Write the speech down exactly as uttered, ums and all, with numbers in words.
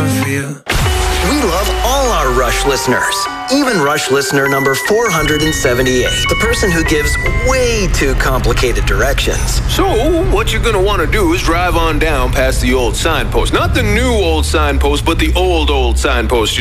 feel. We love all our Rush listeners, even Rush listener number four hundred seventy-eight, the person who gives way too complicated directions. So, what you're gonna want to do is drive on down past the old signpost. Not the new old signpost, but the old, old signpost.